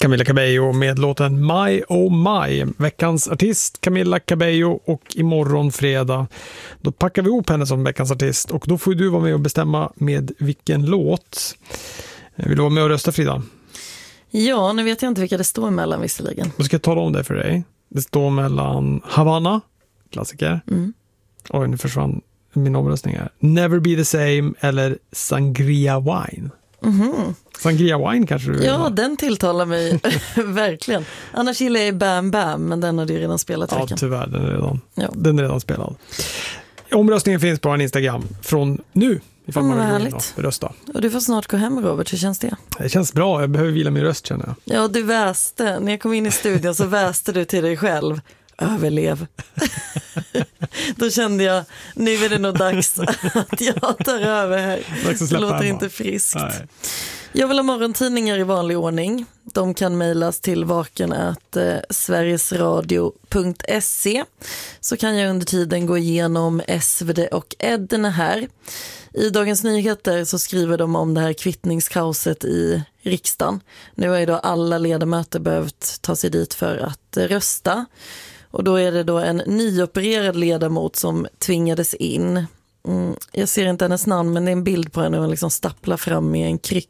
Camila Cabello med låten My Oh My. Veckans artist Camila Cabello, och imorgon fredag då packar vi ihop henne som veckans artist, och då får du vara med och bestämma med vilken låt. Vill du vara med och rösta, Frida? Ja, nu vet jag inte vilka det står mellan visserligen. Då ska jag tala om det för dig. Det står mellan Havana, klassiker. Oj, nu försvann min omröstning här. Never Be The Same eller Sangria Wine. Sangria Wine kanske du vill ha? Den tilltalar mig verkligen. Annars gillar jag Bam Bam, men den har du redan spelat. Ja, tyvärr, den är redan spelad. Omröstningen finns på en Instagram från nu, ifall man vill rösta. Och du får snart gå hem, Robert. Hur känns det? Det känns bra, jag behöver vila min röst, känner jag. Ja, du väste. När jag kom in i studion så väste du till dig själv. Överlev. Då kände jag, nu är det nog dags att jag tar över här. Det låter inte friskt. Nej. Jag vill ha morgontidningar i vanlig ordning. De kan mejlas till vaken@sverigesradio.se, så kan jag under tiden gå igenom SvD och Edna här. I Dagens Nyheter så skriver de om det här kvittningskaoset i riksdagen. Nu har ju då alla ledamöter behövt ta sig dit för att rösta. Och då är det då en nyopererad ledamot som tvingades in. Jag ser inte hennes namn, men det är en bild på henne och hon liksom stapplar fram med en krycka.